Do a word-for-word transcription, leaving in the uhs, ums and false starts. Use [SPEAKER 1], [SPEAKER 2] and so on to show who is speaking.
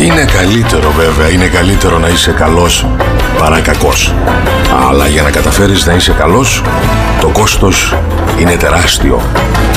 [SPEAKER 1] Είναι καλύτερο βέβαια, είναι καλύτερο να είσαι καλός παρά κακός. Αλλά για να καταφέρεις να είσαι καλός, το κόστος είναι τεράστιο.